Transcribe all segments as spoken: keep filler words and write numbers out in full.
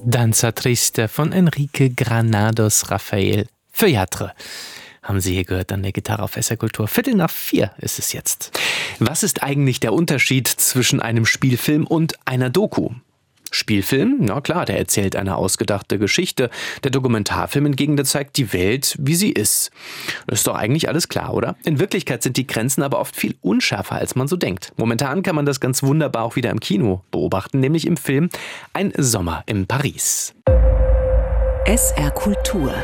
Danza Triste von Enrique Granados Rafael Feuillatre. Haben Sie hier gehört an der Gitarre auf S R Kultur. Viertel nach vier ist es jetzt. Was ist eigentlich der Unterschied zwischen einem Spielfilm und einer Doku? Spielfilm, na klar, der erzählt eine ausgedachte Geschichte. Der Dokumentarfilm hingegen, der zeigt die Welt, wie sie ist. Das ist doch eigentlich alles klar, oder? In Wirklichkeit sind die Grenzen aber oft viel unschärfer, als man so denkt. Momentan kann man das ganz wunderbar auch wieder im Kino beobachten, nämlich im Film Ein Sommer in Paris. S R Kultur.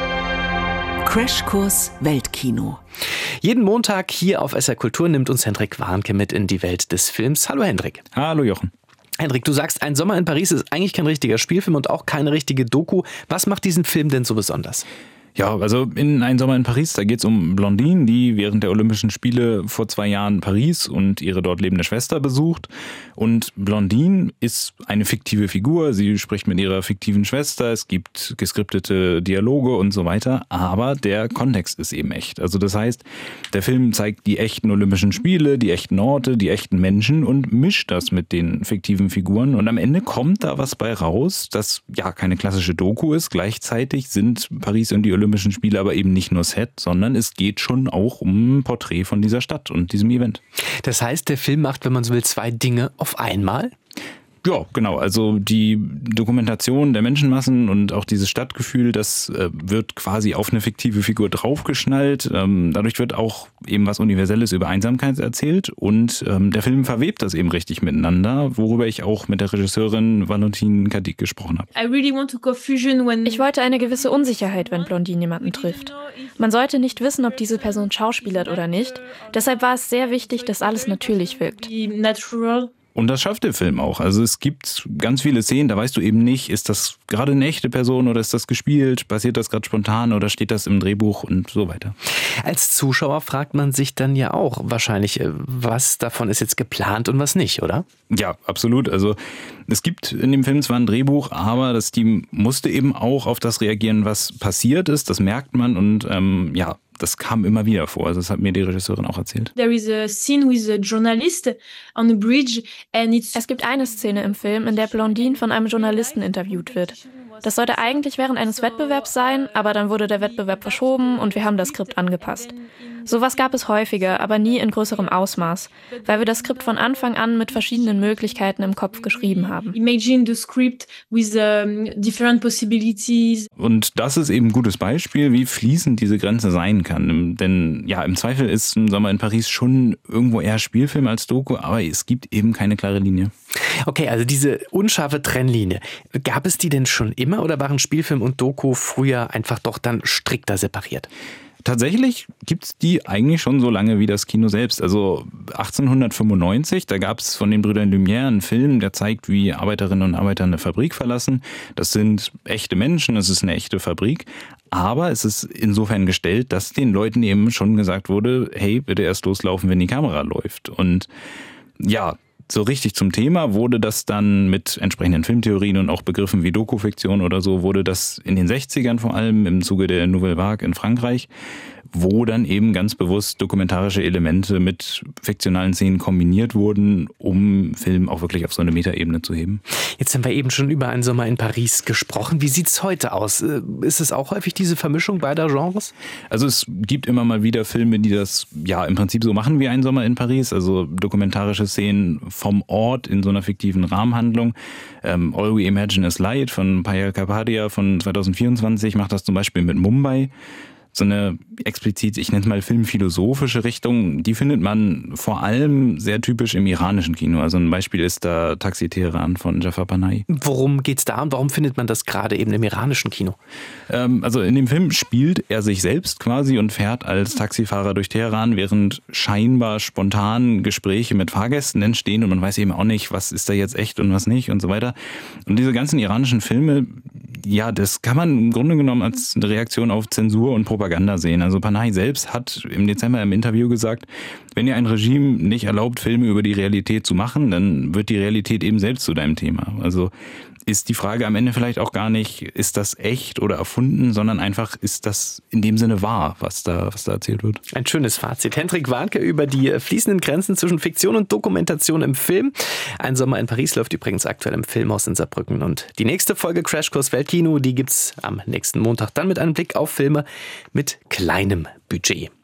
Crashkurs Weltkino. Jeden Montag hier auf S R Kultur nimmt uns Hendrik Warnke mit in die Welt des Films. Hallo Hendrik. Hallo Jochen. Hendrik, du sagst, Ein Sommer in Paris ist eigentlich kein richtiger Spielfilm und auch keine richtige Doku. Was macht diesen Film denn so besonders? Ja, also in Ein Sommer in Paris, da geht es um Blondine, die während der Olympischen Spiele vor zwei Jahren Paris und ihre dort lebende Schwester besucht. Und Blondine ist eine fiktive Figur, sie spricht mit ihrer fiktiven Schwester, es gibt geskriptete Dialoge und so weiter, aber der Kontext ist eben echt. Also das heißt, der Film zeigt die echten Olympischen Spiele, die echten Orte, die echten Menschen und mischt das mit den fiktiven Figuren. Und am Ende kommt da was bei raus, das ja keine klassische Doku ist. Gleichzeitig sind Paris und die Olympischen Spiele aber eben nicht nur Set, sondern es geht schon auch um ein Porträt von dieser Stadt und diesem Event. Das heißt, der Film macht, wenn man so will, zwei Dinge auf einmal? Ja, genau. Also die Dokumentation der Menschenmassen und auch dieses Stadtgefühl, das äh, wird quasi auf eine fiktive Figur draufgeschnallt. Ähm, dadurch wird auch eben was Universelles über Einsamkeit erzählt und ähm, der Film verwebt das eben richtig miteinander, worüber ich auch mit der Regisseurin Valentine Cadic gesprochen habe. Ich wollte eine gewisse Unsicherheit, wenn Blondine jemanden trifft. Man sollte nicht wissen, ob diese Person schauspielert oder nicht. Deshalb war es sehr wichtig, dass alles natürlich wirkt. Und das schafft der Film auch. Also es gibt ganz viele Szenen, da weißt du eben nicht, ist das gerade eine echte Person oder ist das gespielt? Passiert das gerade spontan oder steht das im Drehbuch und so weiter? Als Zuschauer fragt man sich dann ja auch wahrscheinlich, was davon ist jetzt geplant und was nicht, oder? Ja, absolut. Also es gibt in dem Film zwar ein Drehbuch, aber das Team musste eben auch auf das reagieren, was passiert ist. Das merkt man und ähm, ja, das kam immer wieder vor. Also das hat mir die Regisseurin auch erzählt. Es gibt eine Szene im Film, in der Blondine von einem Journalisten interviewt wird. Das sollte eigentlich während eines Wettbewerbs sein, aber dann wurde der Wettbewerb verschoben und wir haben das Skript angepasst. Sowas gab es häufiger, aber nie in größerem Ausmaß, weil wir das Skript von Anfang an mit verschiedenen Möglichkeiten im Kopf geschrieben haben. Imagine the script with um, different possibilities. Und das ist eben ein gutes Beispiel, wie fließend diese Grenze sein kann. Denn ja, im Zweifel ist Ein Sommer in Paris schon irgendwo eher Spielfilm als Doku, aber es gibt eben keine klare Linie. Okay, also diese unscharfe Trennlinie, gab es die denn schon immer oder waren Spielfilm und Doku früher einfach doch dann strikter separiert? Tatsächlich gibt es die eigentlich schon so lange wie das Kino selbst. Also achtzehnhundertfünfundneunzig, da gab es von den Brüdern Lumière einen Film, der zeigt, wie Arbeiterinnen und Arbeiter eine Fabrik verlassen. Das sind echte Menschen, es ist eine echte Fabrik. Aber es ist insofern gestellt, dass den Leuten eben schon gesagt wurde, hey, bitte erst loslaufen, wenn die Kamera läuft. Und ja, so richtig zum Thema wurde das dann mit entsprechenden Filmtheorien und auch Begriffen wie Dokufiktion oder so, wurde das in den sechzigern vor allem im Zuge der Nouvelle Vague in Frankreich, wo dann eben ganz bewusst dokumentarische Elemente mit fiktionalen Szenen kombiniert wurden, um Film auch wirklich auf so eine Metaebene zu heben. Jetzt haben wir eben schon über Ein Sommer in Paris gesprochen. Wie sieht's heute aus? Ist es auch häufig diese Vermischung beider Genres? Also es gibt immer mal wieder Filme, die das ja im Prinzip so machen wie Ein Sommer in Paris, also dokumentarische Szenen vom Ort in so einer fiktiven Rahmenhandlung. Ähm, All We Imagine is Light von Payal Kapadia von zweitausendvierundzwanzig macht das zum Beispiel mit Mumbai. So eine explizit, ich nenne es mal filmphilosophische Richtung, die findet man vor allem sehr typisch im iranischen Kino. Also ein Beispiel ist da Taxi Teheran von Jafar Panahi. Worum geht's da und warum findet man das gerade eben im iranischen Kino? Ähm, also in dem Film spielt er sich selbst quasi und fährt als Taxifahrer durch Teheran, während scheinbar spontan Gespräche mit Fahrgästen entstehen und man weiß eben auch nicht, was ist da jetzt echt und was nicht und so weiter. Und diese ganzen iranischen Filme, ja, das kann man im Grunde genommen als eine Reaktion auf Zensur und Propaganda sehen. Also Panahi selbst hat im Dezember im Interview gesagt, wenn dir ein Regime nicht erlaubt, Filme über die Realität zu machen, dann wird die Realität eben selbst zu deinem Thema. Also ist die Frage am Ende vielleicht auch gar nicht, ist das echt oder erfunden, sondern einfach, ist das in dem Sinne wahr, was da, was da erzählt wird. Ein schönes Fazit. Hendrik Warnke über die fließenden Grenzen zwischen Fiktion und Dokumentation im Film. Ein Sommer in Paris läuft übrigens aktuell im Filmhaus in Saarbrücken. Und die nächste Folge Crashkurs Weltkino, die gibt's am nächsten Montag. Dann mit einem Blick auf Filme mit kleinem Budget.